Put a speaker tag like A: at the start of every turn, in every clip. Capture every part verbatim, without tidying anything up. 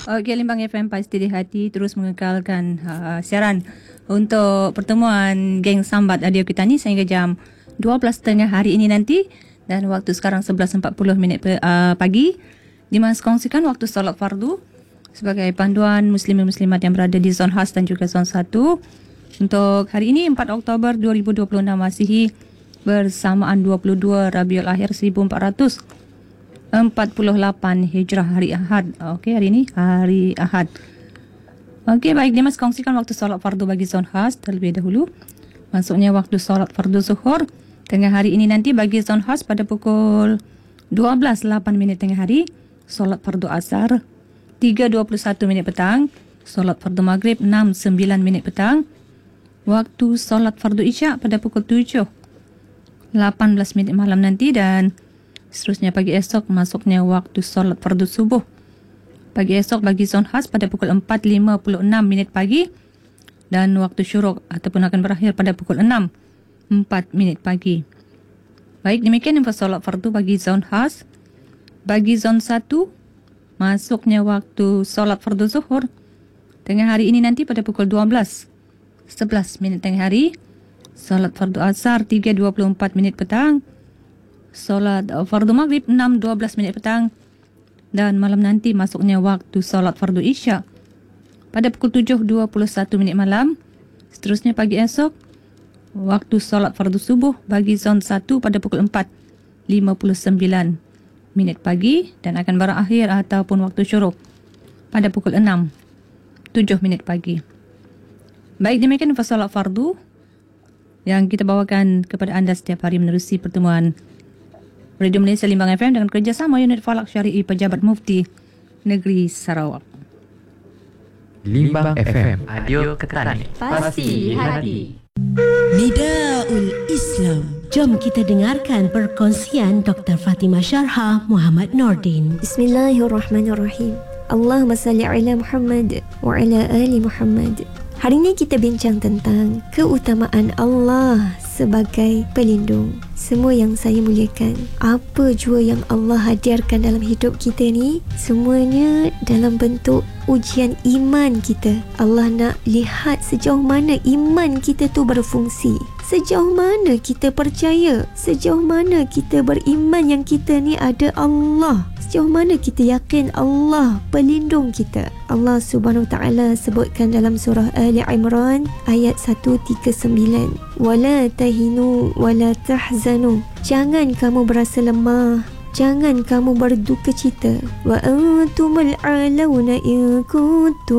A: Okey, Limbang F M Pasti di Hati terus mengekalkan uh, siaran untuk pertemuan geng sambat radio kita ni sehingga jam dua belas tiga puluh hari ini nanti, dan waktu sekarang sebelas empat puluh minit uh, pagi, di mana kongsikan waktu solat fardu sebagai panduan muslimin muslimat yang berada di zon khas dan juga zon satu untuk hari ini empat Oktober dua ribu dua puluh enam Masihi bersamaan dua puluh dua Rabiul Akhir seribu empat ratus empat puluh lapan Hijrah, hari Ahad. Okey, hari ini hari Ahad. Okey, baik, Dimas kongsikan waktu solat fardu bagi zon khas terlebih dahulu. Maksudnya waktu solat fardu zuhur tengah hari ini nanti bagi zon khas pada pukul dua belas lapan minit tengah hari. Solat fardu asar tiga dua puluh satu minit petang. Solat fardu maghrib enam sembilan minit petang. Waktu solat fardu isyak pada pukul tujuh lapan belas minit malam nanti, dan seterusnya pagi esok masuknya waktu solat fardu subuh. Pagi esok bagi zon khas pada pukul empat lima puluh enam minit pagi, dan waktu syuruk ataupun akan berakhir pada pukul enam empat minit pagi. Baik, demikian info solat fardu bagi zon khas. Bagi zon satu masuknya waktu solat fardu zuhur tengah hari ini nanti pada pukul dua belas sebelas minit tengah hari. Solat fardu asar tiga dua puluh empat minit petang. Solat fardu maghrib enam dua belas minit petang, dan malam nanti masuknya waktu solat fardu isyak pada pukul tujuh dua puluh satu minit malam. Seterusnya pagi esok waktu solat fardu subuh bagi zon satu pada pukul empat lima puluh sembilan minit pagi, dan akan berakhir ataupun waktu syuruk pada pukul enam tujuh minit pagi. Baik, demikian info solat fardu yang kita bawakan kepada anda setiap hari menerusi pertemuan Radio Malaysia Limbang F M dengan kerjasama Unit Falak Syari'i Pejabat Mufti Negeri Sarawak.
B: Limbang F M, radio Ketani, pasti di hati.
C: Nidaul Islam. Jom kita dengarkan perkongsian Doktor Fatimah Syarhah Muhammad Nordin.
D: Bismillahirrahmanirrahim. Allahumma salli ala Muhammad wa ala ali Muhammad. Hari ini kita bincang tentang keutamaan Allah sebagai pelindung. Semua yang saya muliakan, apa jua yang Allah hadirkan dalam hidup kita ni, semuanya dalam bentuk ujian iman kita. Allah nak lihat sejauh mana iman kita tu berfungsi, sejauh mana kita percaya, sejauh mana kita beriman yang kita ni ada Allah, sejauh mana kita yakin Allah pelindung kita. Allah Subhanahu Wa Taala sebutkan dalam surah Ali Imran ayat seratus tiga puluh sembilan, wala tahinu wala tahzanu, jangan kamu berasa lemah, jangan kamu berduka cita, wa antumul a'launa in kuntum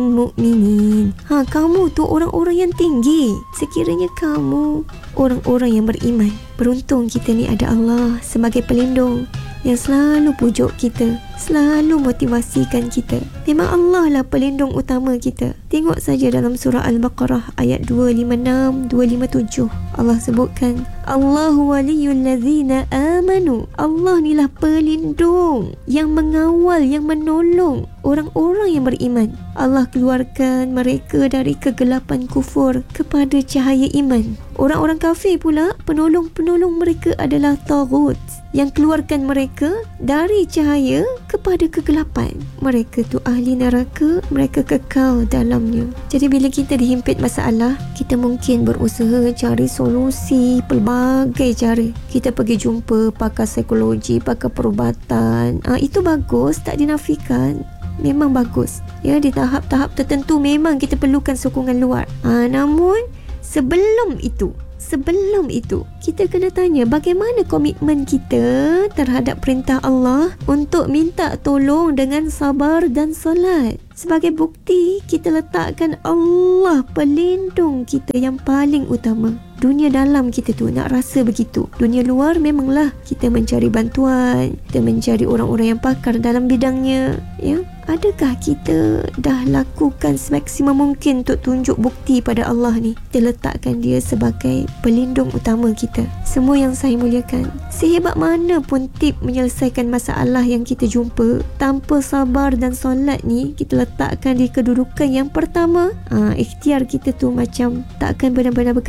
D: mu'minin. Ha, kamu tu orang-orang yang tinggi sekiranya kamu orang-orang yang beriman. Beruntung kita ni ada Allah sebagai pelindung yang selalu pujuk kita, selalu motivasikan kita. Memang Allah lah pelindung utama kita. Tengok saja dalam surah Al-Baqarah ayat dua lima enam, dua lima tujuh. Allah sebutkan, Allahu waliyul ladzina amanu. Allah ni lah pelindung yang mengawal, yang menolong orang-orang yang beriman. Allah keluarkan mereka dari kegelapan kufur kepada cahaya iman. Orang-orang kafir pula, penolong-penolong mereka adalah taghut yang keluarkan mereka dari cahaya kepada kegelapan. Mereka tu ahli neraka, mereka kekal dalamnya. Jadi bila kita dihimpit masalah, kita mungkin berusaha cari solusi pelbagai cara. Kita pergi jumpa pakar psikologi, pakar perubatan. Ah, itu bagus, tak dinafikan. Memang bagus. Ya, di tahap-tahap tertentu memang kita perlukan sokongan luar. Ah, namun sebelum itu, Sebelum itu, kita kena tanya bagaimana komitmen kita terhadap perintah Allah untuk minta tolong dengan sabar dan salat. Sebagai bukti, kita letakkan Allah pelindung kita yang paling utama. Dunia dalam kita tu nak rasa begitu. Dunia luar memanglah kita mencari bantuan, kita mencari orang-orang yang pakar dalam bidangnya. Ya, adakah kita dah lakukan semaksimum mungkin untuk tunjuk bukti pada Allah ni? Kita letakkan dia sebagai pelindung utama kita. Semua yang saya muliakan, sehebat mana pun tip menyelesaikan masalah yang kita jumpa, tanpa sabar dan solat ni, kita letakkan di kedudukan yang pertama, ha, ikhtiar kita tu macam tak akan benar-benar berkesan.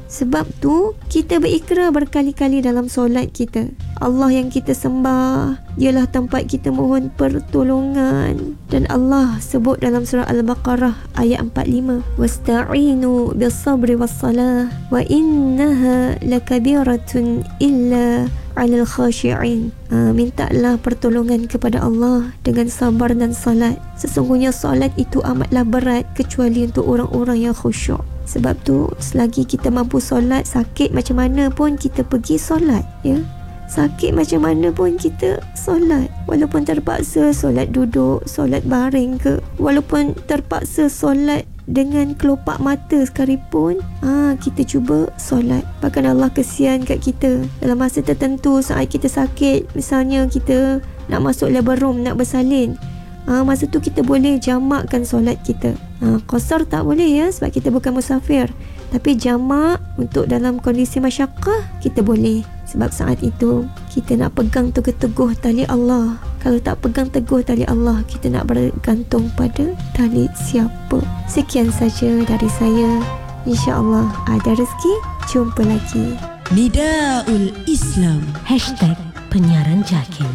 D: Sebab tu kita berikrar berkali-kali dalam solat kita. Allah yang kita sembah, dialah tempat kita mohon pertolongan. Dan Allah sebut dalam surah Al-Baqarah ayat empat puluh lima, wasta'inu bis-sabri was-salah wa innaha lakabiratun illa 'alal khashi'in. Ha, mintalah pertolongan kepada Allah dengan sabar dan salat. Sesungguhnya solat itu amatlah berat kecuali untuk orang-orang yang khusyuk. Sebab tu selagi kita mampu solat, sakit macam mana pun kita pergi solat, ya. Sakit macam mana pun kita solat. Walaupun terpaksa solat duduk, solat baring ke, walaupun terpaksa solat dengan kelopak mata sekalipun, ah ha, kita cuba solat. Bahkan Allah kesian kat kita dalam masa tertentu saat kita sakit, misalnya kita nak masuk labor room, nak bersalin, ah ha, masa tu kita boleh jamakkan solat kita. Ha, qasar tak boleh, ya, sebab kita bukan musafir. Tapi jamak untuk dalam kondisi masyakkah kita boleh. Sebab saat itu kita nak pegang teguh-teguh tali Allah. Kalau tak pegang teguh tali Allah, kita nak bergantung pada tali siapa. Sekian saja dari saya. InsyaAllah ada rezeki, jumpa lagi.
C: Nidaul Islam Hashtag Penyiaran Jakim.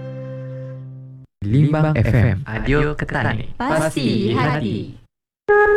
B: Limbang F M, Radio Ketani. Pasti hati.